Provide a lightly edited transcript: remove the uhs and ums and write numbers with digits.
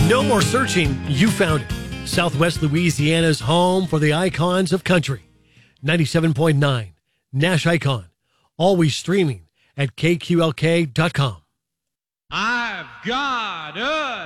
No more searching. You found it. Southwest Louisiana's home for the icons of country. 97.9 Nash Icon. Always streaming at KQLK.com. I've got a